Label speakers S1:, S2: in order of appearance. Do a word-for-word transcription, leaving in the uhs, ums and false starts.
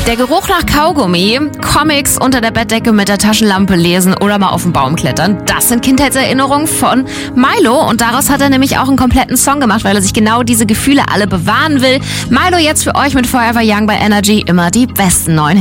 S1: Der Geruch nach Kaugummi, Comics unter der Bettdecke mit der Taschenlampe lesen oder mal auf den Baum klettern, das sind Kindheitserinnerungen von Milo. Und daraus hat er nämlich auch einen kompletten Song gemacht, weil er sich genau diese Gefühle alle bewahren will. Milo jetzt für euch mit Forever Young bei Energy, immer die besten neuen Hits.